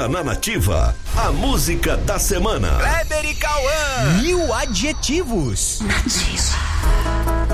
Agora na Nativa, a música da semana. Kleber e Cauã. 1000 adjetivos. Nativa.